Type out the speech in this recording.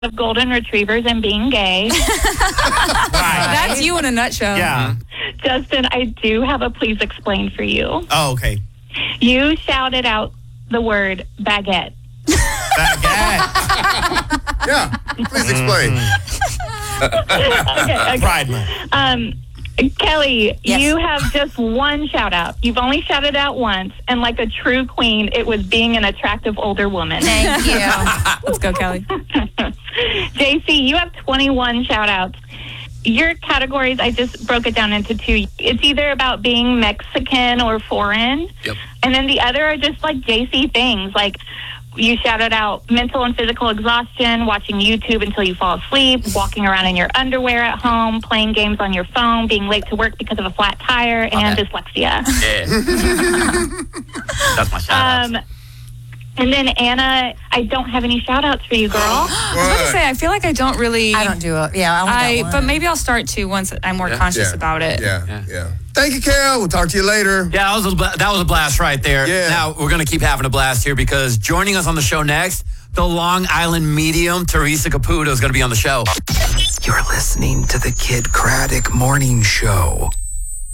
of golden retrievers and being gay. That's you in a nutshell. Yeah. Justin, I do have a please explain for you. Oh, okay. You shouted out the word baguette. Baguette. Yeah, please explain. Okay. Pride Month. Kelly, Yes. you have just one shout out. You've only shouted out once, and like a true queen, it was being an attractive older woman. Thank you. Let's go, Kelly. JC, you have 21 shout outs. Your categories, I just broke it down into two. It's either about being Mexican or foreign. Yep. And then the other are just like JC things. Like you shouted out mental and physical exhaustion, watching YouTube until you fall asleep, walking around in your underwear at home, playing games on your phone, being late to work because of a flat tire, and dyslexia. Yeah. That's my shout out. And then Anna, I don't have any shout outs for you, girl. I was about to say, I feel like I don't really. I don't do it. Yeah, I only got one. But maybe I'll start to once I'm more conscious about it. Yeah. Thank you, Carol. We'll talk to you later. Yeah, that was a blast right there. Yeah. Now, we're going to keep having a blast here because joining us on the show next, the Long Island medium, Teresa Caputo, is going to be on the show. You're listening to the Kid Craddock Morning Show.